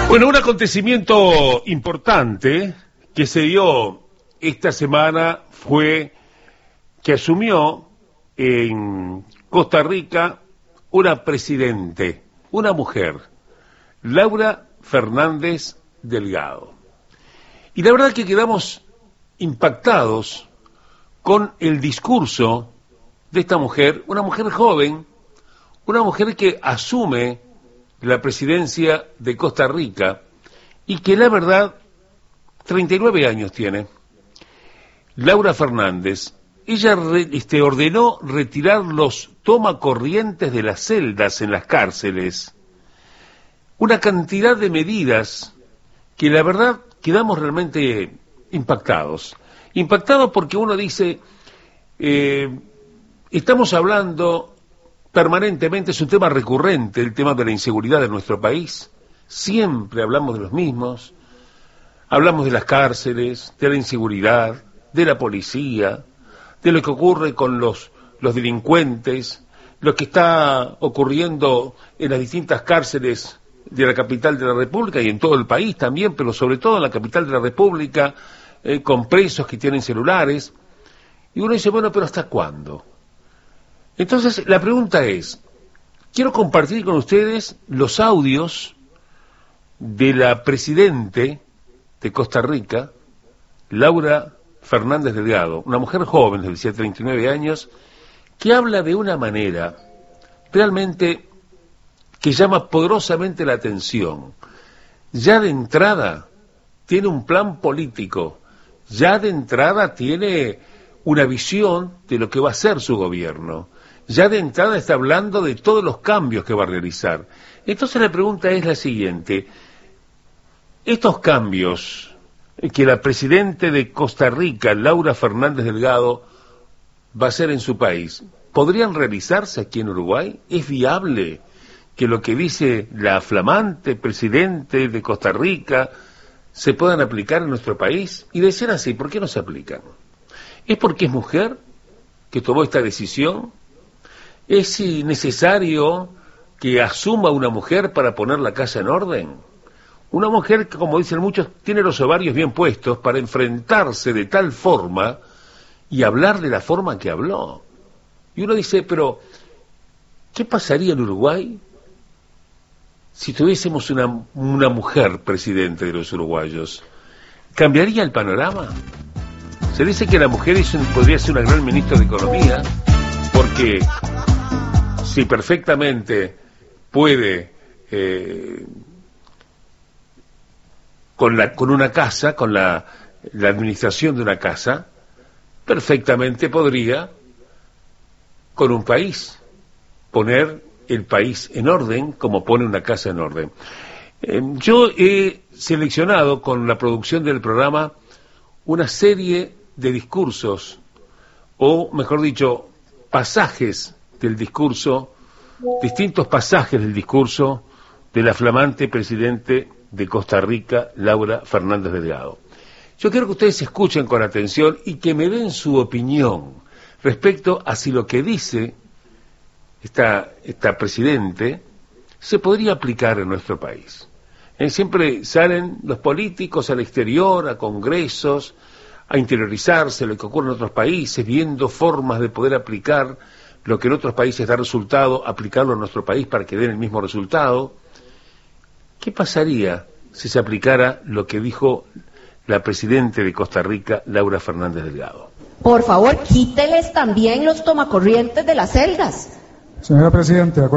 Bueno, un acontecimiento importante que se dio esta semana fue que asumió en Costa Rica una presidente, una mujer, Laura Fernández Delgado. Y la verdad que quedamos impactados con el discurso de esta mujer, una mujer joven, una mujer que asume la presidencia de Costa Rica y que la verdad 39 años tiene. Laura Fernández, ella ordenó retirar los tomacorrientes de las celdas en las cárceles. Una cantidad de medidas que la verdad quedamos realmente impactados. Impactados porque uno dice, estamos hablando permanentemente, es un tema recurrente, el tema de la inseguridad de nuestro país. Siempre hablamos de los mismos, hablamos de las cárceles, de la inseguridad, de la policía, de lo que ocurre con los delincuentes, lo que está ocurriendo en las distintas cárceles de la capital de la República y en todo el país también, pero sobre todo en la capital de la República, con presos que tienen celulares. Y uno dice, bueno, pero ¿hasta cuándo? Entonces, la pregunta es, quiero compartir con ustedes los audios de la presidente de Costa Rica, Laura Fernández Delgado, una mujer joven, les decía, 39 años, que habla de una manera realmente que llama poderosamente la atención. Ya de entrada tiene un plan político, ya de entrada tiene una visión de lo que va a ser su gobierno. Ya de entrada está hablando de todos los cambios que va a realizar. Entonces la pregunta es la siguiente. Estos cambios que la presidenta de Costa Rica, Laura Fernández Delgado, va a hacer en su país, ¿podrían realizarse aquí en Uruguay? ¿Es viable que lo que dice la flamante presidente de Costa Rica se puedan aplicar en nuestro país? Y de ser así, ¿por qué no se aplican? ¿Es porque es mujer que tomó esta decisión? ¿Es necesario que asuma una mujer para poner la casa en orden? Una mujer que, como dicen muchos, tiene los ovarios bien puestos para enfrentarse de tal forma y hablar de la forma que habló. Y uno dice, pero, ¿qué pasaría en Uruguay si tuviésemos una mujer presidente de los uruguayos? ¿Cambiaría el panorama? Se dice que la mujer podría ser una gran ministra de Economía, porque si perfectamente puede, con una casa, con la administración de una casa, perfectamente podría, con un país, poner el país en orden, como pone una casa en orden. Yo he seleccionado con la producción del programa una serie de discursos, o mejor dicho, pasajes del discurso, distintos pasajes del discurso de la flamante presidente de Costa Rica, Laura Fernández Delgado. Yo quiero que ustedes escuchen con atención y que me den su opinión respecto a si lo que dice esta presidente se podría aplicar en nuestro país. Siempre salen los políticos al exterior, a congresos, a interiorizarse lo que ocurre en otros países, viendo formas de poder aplicar lo que en otros países da resultado, aplicarlo en nuestro país para que den el mismo resultado. ¿Qué pasaría si se aplicara lo que dijo la presidenta de Costa Rica, Laura Fernández Delgado? Por favor, quíteles también los tomacorrientes de las celdas. Señora Presidenta,